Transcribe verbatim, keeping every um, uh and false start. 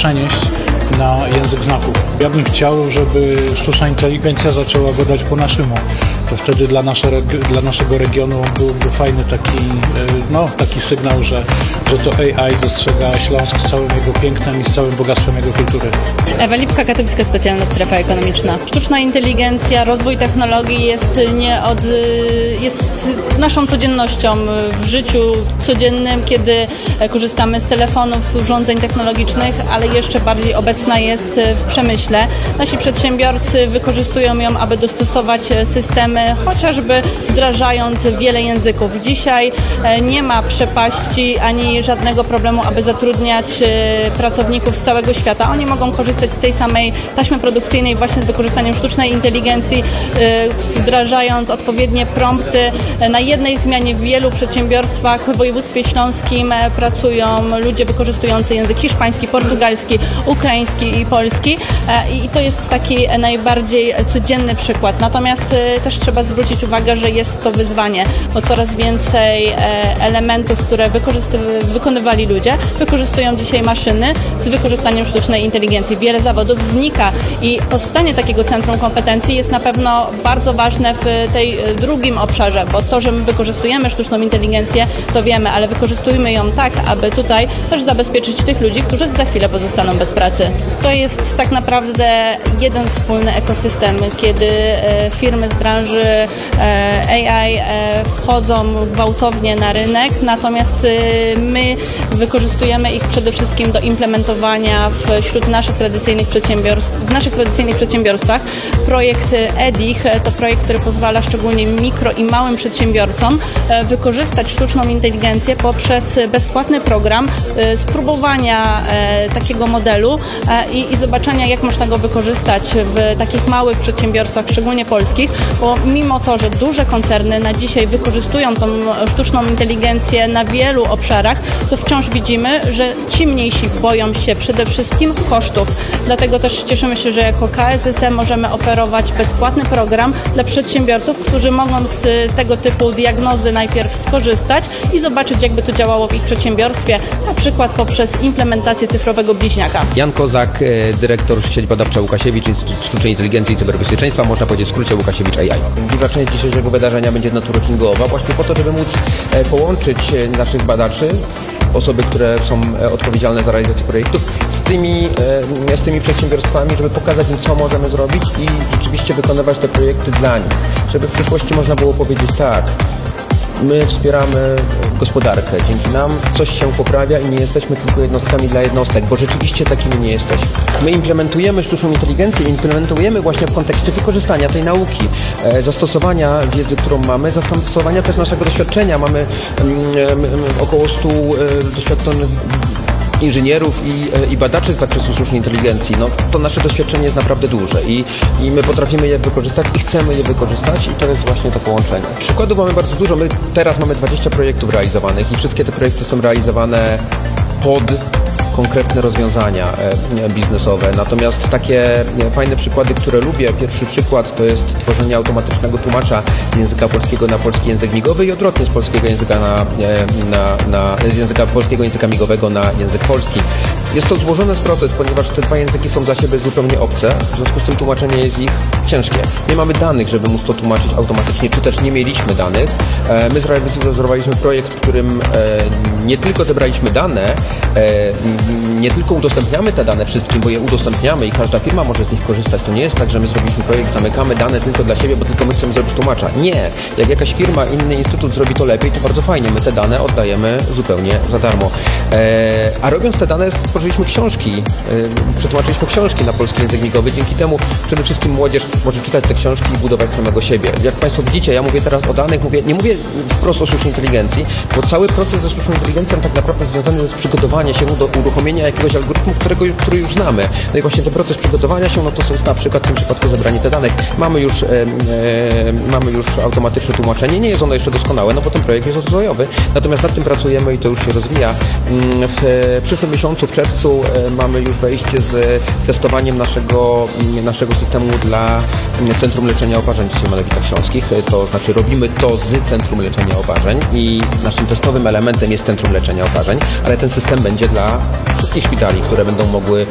przenieść na język znaków. Ja bym chciał, żeby sztuczna inteligencja zaczęła gadać po naszemu. To wtedy dla, nasze, dla naszego regionu byłby fajny taki, no, taki sygnał, że, że to A I dostrzega Śląsk z całym jego pięknem i z całym bogactwem jego kultury. Ewa Lipka, Katowicka Specjalna Strefa Ekonomiczna. Sztuczna inteligencja, rozwój technologii jest, nie od, jest naszą codziennością w życiu codziennym, kiedy korzystamy z telefonów, z urządzeń technologicznych, ale jeszcze bardziej obecna jest w przemyśle. Nasi przedsiębiorcy wykorzystują ją, aby dostosować systemy, chociażby wdrażając wiele języków. Dzisiaj nie ma przepaści ani żadnego problemu, aby zatrudniać pracowników z całego świata. Oni mogą korzystać z tej samej taśmy produkcyjnej właśnie z wykorzystaniem sztucznej inteligencji, wdrażając odpowiednie prompty. Na jednej zmianie w wielu przedsiębiorstwach w województwie śląskim pracują ludzie wykorzystujący język hiszpański, portugalski, ukraiński i polski i to jest taki najbardziej codzienny przykład. Natomiast też trzeba zwrócić uwagę, że jest to wyzwanie, bo coraz więcej elementów, które wykonywali ludzie, wykorzystują dzisiaj maszyny z wykorzystaniem sztucznej inteligencji. Wiele zawodów znika i powstanie takiego centrum kompetencji jest na pewno bardzo ważne w tej drugim obszarze, bo to, że my wykorzystujemy sztuczną inteligencję, to wiemy, ale wykorzystujmy ją tak, aby tutaj też zabezpieczyć tych ludzi, którzy za chwilę pozostaną bez pracy. To jest tak naprawdę jeden wspólny ekosystem, kiedy firmy z branży A I wchodzą gwałtownie na rynek, natomiast my wykorzystujemy ich przede wszystkim do implementowania wśród naszych tradycyjnych przedsiębiorstw, w naszych tradycyjnych przedsiębiorstwach. Projekt EDICH to projekt, który pozwala szczególnie mikro i małym przedsiębiorcom wykorzystać sztuczną inteligencję poprzez bezpłatny program spróbowania takiego modelu i, i zobaczenia, jak można go wykorzystać w takich małych przedsiębiorstwach, szczególnie polskich, bo mimo to, że duże koncerny na dzisiaj wykorzystują tą sztuczną inteligencję na wielu obszarach, to wciąż widzimy, że ci mniejsi boją się przede wszystkim kosztów. Dlatego też cieszymy się, że jako K S S E możemy oferować bezpłatny program dla przedsiębiorców, którzy mogą z tego typu diagnozy najpierw skorzystać i zobaczyć, jakby to działało w ich przedsiębiorstwie, na przykład poprzez implementację cyfrowego bliźniaka. Jan Kozak, dyrektor sieci badawcza Łukasiewicz, Instytut Sztucznej Inteligencji i Cyberbezpieczeństwa, można powiedzieć w skrócie Łukasiewicz A I. Duża część dzisiejszego wydarzenia będzie networkingowa, właśnie po to, żeby móc połączyć naszych badaczy, osoby, które są odpowiedzialne za realizację projektów, z tymi, z tymi przedsiębiorstwami, żeby pokazać im, co możemy zrobić i rzeczywiście wykonywać te projekty dla nich. Żeby w przyszłości można było powiedzieć tak, my wspieramy gospodarkę, dzięki nam coś się poprawia i nie jesteśmy tylko jednostkami dla jednostek, bo rzeczywiście takimi nie jesteśmy. My implementujemy sztuczną inteligencję, implementujemy właśnie w kontekście wykorzystania tej nauki, e, zastosowania wiedzy, którą mamy, zastosowania też naszego doświadczenia. Mamy mm, około stu e, doświadczonych inżynierów i, i badaczy z zakresu sztucznej inteligencji. No, to nasze doświadczenie jest naprawdę duże i, i my potrafimy je wykorzystać i chcemy je wykorzystać i to jest właśnie to połączenie. Przykładów mamy bardzo dużo. My teraz mamy dwadzieścia projektów realizowanych i wszystkie te projekty są realizowane pod konkretne rozwiązania biznesowe. Natomiast takie fajne przykłady, które lubię, pierwszy przykład to jest tworzenie automatycznego tłumacza z języka polskiego na polski język migowy i odwrotnie z polskiego języka na, na, na z języka polskiego języka migowego na język polski. Jest to złożony proces, ponieważ te dwa języki są dla siebie zupełnie obce, w związku z tym tłumaczenie jest ich ciężkie. Nie mamy danych, żeby móc to tłumaczyć automatycznie, czy też nie mieliśmy danych. My zrealizowaliśmy projekt, w którym nie tylko zebraliśmy dane, nie tylko udostępniamy te dane wszystkim, bo je udostępniamy i każda firma może z nich korzystać. To nie jest tak, że my zrobiliśmy projekt, zamykamy dane tylko dla siebie, bo tylko my chcemy zrobić tłumacza. Nie. Jak jakaś firma, inny instytut zrobi to lepiej, to bardzo fajnie. My te dane oddajemy zupełnie za darmo. A robiąc te dane, stworzyliśmy książki, przetłumaczyliśmy książki na polski język migowy. Dzięki temu przede wszystkim młodzież może czytać te książki i budować samego siebie. Jak Państwo widzicie, ja mówię teraz o danych, mówię, nie mówię wprost o sztucznej inteligencji, bo cały proces ze sztuczną inteligencją tak naprawdę związany jest z przygotowaniem się do uruchomienia jakiegoś algorytmu, którego, który już znamy. No i właśnie ten proces przygotowania się, no to jest na przykład w tym przypadku zebranie tych danych. Mamy już, e, e, mamy już automatyczne tłumaczenie, nie jest ono jeszcze doskonałe, no bo ten projekt jest rozwojowy, natomiast nad tym pracujemy i to już się rozwija. W przyszłym miesiącu, w czerwcu e, mamy już wejście z testowaniem naszego, naszego systemu dla Centrum Leczenia Oparzeń w Siemianowicach Śląskich, to znaczy robimy to z Centrum Leczenia Oparzeń i naszym testowym elementem jest Centrum Leczenia Oparzeń, ale ten system będzie dla wszystkich szpitali, które będą mogły